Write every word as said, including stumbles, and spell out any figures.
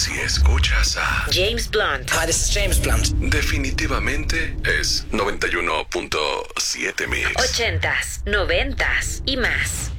Si escuchas a James Blunt. Hi, this is James Blunt. definitivamente es noventa y uno punto siete Mix. Ochentas, noventas y más.